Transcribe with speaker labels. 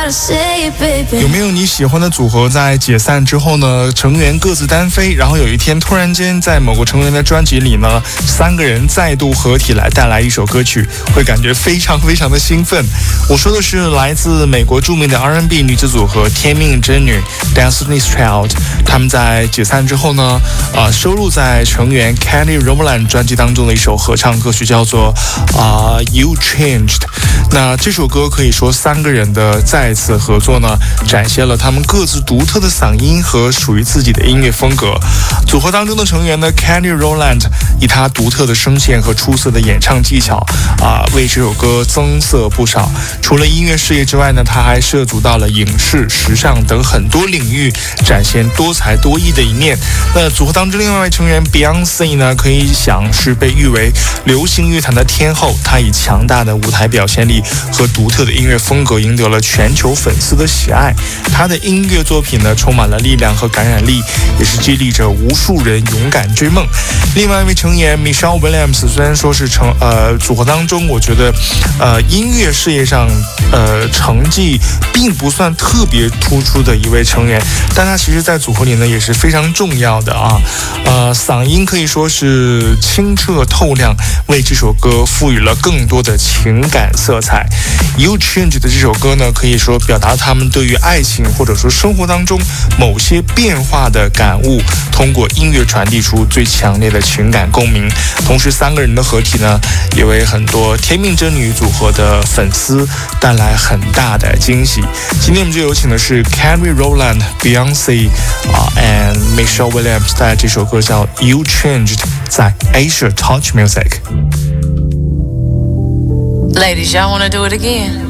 Speaker 1: 有没有你喜欢的组合在解散之后呢，成员各自单飞，然后有一天突然间在某个成员的专辑里呢，3个人再度合体来带来一首歌曲，会感觉非常非常的兴奋。我说的是来自美国著名的 R&B 女子组合天命真女 Destiny's Child， 他们在解散之后呢，收录在成员 Kelly Rowland 专辑当中的一首合唱歌曲叫做You Changed。 那这首歌可以说3个人的再次合作呢，展现了他们各自独特的嗓音和属于自己的音乐风格。组合当中的成员呢 Kelly Rowland 以他独特的声线和出色的演唱技巧为这首歌增色不少。除了音乐事业之外呢，他还涉足到了影视、时尚等很多领域，展现多才多艺的一面。那组合当中另外一位成员 Beyonce 呢，可以想是被誉为流行乐坛的天后，她以强大的舞台表现力和独特的音乐风格赢得了全球粉丝的喜爱。她的音乐作品呢，充满了力量和感染力，也是激励着无数人勇敢追梦。另外一位成员 Michelle Williams 虽然说是组合当中，我觉得音乐事业上成绩并不算特别突出的一位成员，但她其实在组合里呢也是非常重要的嗓音可以说是清澈透亮，为这首歌赋予了更多的情感色彩。 You Changed 的这首歌呢，可以说表达他们对于爱情或者说生活当中某些变化的感悟，通过音乐传递出最强烈的情感共鸣。同时3个人的合体呢，也为很多天命真女组合的粉丝带来很大的惊喜。今天我们就有请的是 Kelly Rowland、 Beyonce and Michelle Williams 带来这首歌叫 You Changed， 在 Asia Touch Music。
Speaker 2: Ladies, y'all wanna do it again?